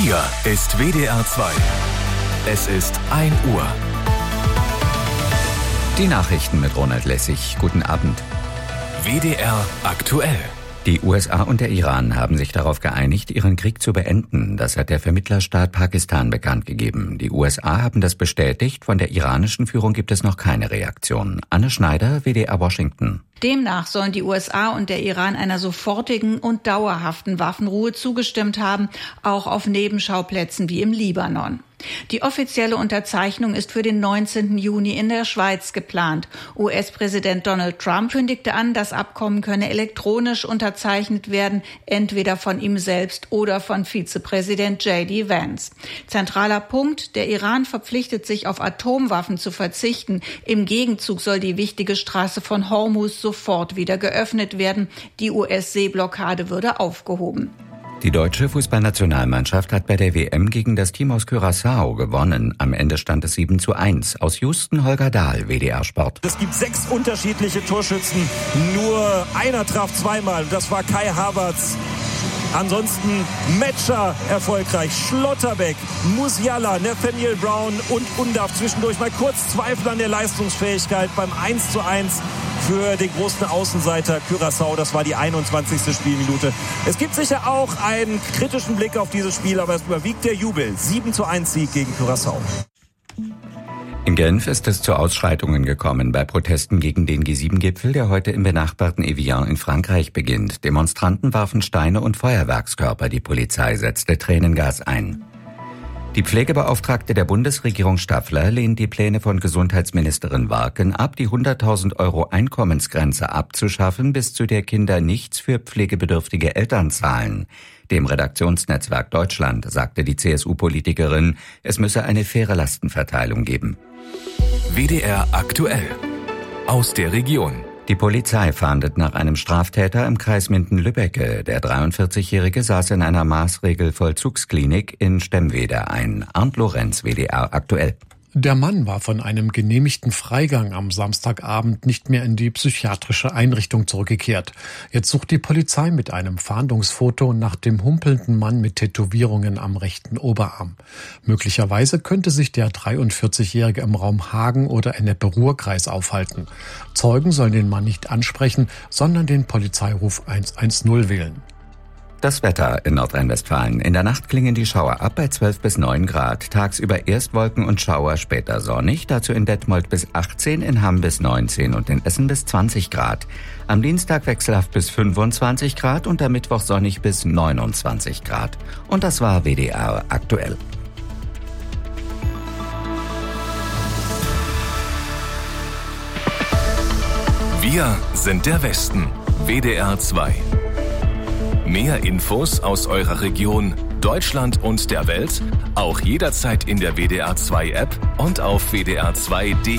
Hier ist WDR 2. Es ist 1 Uhr. Die Nachrichten mit Ronald Lessig. Guten Abend. WDR aktuell. Die USA und der Iran haben sich darauf geeinigt, ihren Krieg zu beenden. Das hat der Vermittlerstaat Pakistan bekannt gegeben. Die USA haben das bestätigt. Von der iranischen Führung gibt es noch keine Reaktion. Anne Schneider, WDR Washington. Demnach sollen die USA und der Iran einer sofortigen und dauerhaften Waffenruhe zugestimmt haben, auch auf Nebenschauplätzen wie im Libanon. Die offizielle Unterzeichnung ist für den 19. Juni in der Schweiz geplant. US-Präsident Donald Trump kündigte an, das Abkommen könne elektronisch unterzeichnet werden, entweder von ihm selbst oder von Vizepräsident J.D. Vance. Zentraler Punkt: Der Iran verpflichtet sich, auf Atomwaffen zu verzichten. Im Gegenzug soll die wichtige Straße von Hormuz sofort wieder geöffnet werden. Die US-Seeblockade würde aufgehoben. Die deutsche Fußballnationalmannschaft hat bei der WM gegen das Team aus Curaçao gewonnen. Am Ende stand es 7:1. Aus Houston Holger Dahl, WDR Sport. Es gibt 6 unterschiedliche Torschützen. Nur einer traf zweimal. Das war Kai Havertz. Ansonsten Metscher erfolgreich, Schlotterbeck, Musiala, Nathaniel Brown und Undav zwischendurch mal kurz Zweifel an der Leistungsfähigkeit beim 1:1 für den großen Außenseiter Curaçao. Das war die 21. Spielminute. Es gibt sicher auch einen kritischen Blick auf dieses Spiel, aber es überwiegt der Jubel. 7:1 Sieg gegen Curaçao. In Genf ist es zu Ausschreitungen gekommen bei Protesten gegen den G7-Gipfel, der heute im benachbarten Evian in Frankreich beginnt. Demonstranten warfen Steine und Feuerwerkskörper, die Polizei setzte Tränengas ein. Die Pflegebeauftragte der Bundesregierung Staffler lehnt die Pläne von Gesundheitsministerin Warken ab, die 100.000 € Einkommensgrenze abzuschaffen, bis zu der Kinder nichts für pflegebedürftige Eltern zahlen. Dem Redaktionsnetzwerk Deutschland sagte die CSU-Politikerin, es müsse eine faire Lastenverteilung geben. WDR aktuell. Aus der Region. Die Polizei fahndet nach einem Straftäter im Kreis Minden-Lübbecke. Der 43-Jährige saß in einer Maßregelvollzugsklinik in Stemwede ein. Arndt Lorenz, WDR aktuell. Der Mann war von einem genehmigten Freigang am Samstagabend nicht mehr in die psychiatrische Einrichtung zurückgekehrt. Jetzt sucht die Polizei mit einem Fahndungsfoto nach dem humpelnden Mann mit Tätowierungen am rechten Oberarm. Möglicherweise könnte sich der 43-Jährige im Raum Hagen oder Ennepe-Ruhr-Kreis aufhalten. Zeugen sollen den Mann nicht ansprechen, sondern den Polizeiruf 110 wählen. Das Wetter in Nordrhein-Westfalen. In der Nacht klingen die Schauer ab bei 12 bis 9 Grad. Tagsüber erst Wolken und Schauer, später sonnig. Dazu in Detmold bis 18, in Hamm bis 19 und in Essen bis 20 Grad. Am Dienstag wechselhaft bis 25 Grad und am Mittwoch sonnig bis 29 Grad. Und das war WDR aktuell. Wir sind der Westen. WDR 2. Mehr Infos aus eurer Region, Deutschland und der Welt, auch jederzeit in der WDR 2 App und auf wdr2.de.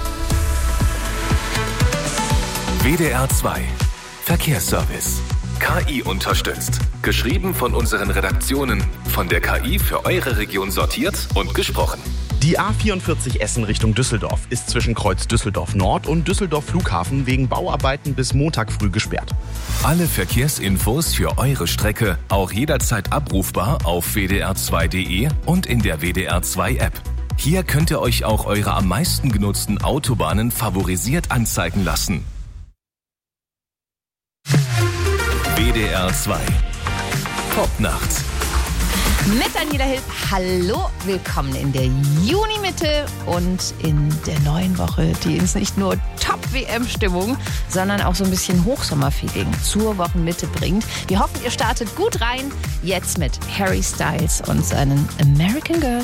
WDR 2 Verkehrsservice. KI unterstützt. Geschrieben von unseren Redaktionen. Von der KI für eure Region sortiert und gesprochen. Die A44 Essen Richtung Düsseldorf ist zwischen Kreuz Düsseldorf Nord und Düsseldorf Flughafen wegen Bauarbeiten bis Montag früh gesperrt. Alle Verkehrsinfos für eure Strecke auch jederzeit abrufbar auf wdr2.de und in der WDR 2 App. Hier könnt ihr euch auch eure am meisten genutzten Autobahnen favorisiert anzeigen lassen. WDR 2 Popnacht. Mit Daniela Hill. Hallo, willkommen in der Junimitte und in der neuen Woche, die uns nicht nur Top-WM-Stimmung, sondern auch so ein bisschen Hochsommerfeeling zur Wochenmitte bringt. Wir hoffen, ihr startet gut rein. Jetzt mit Harry Styles und seinen American Girl.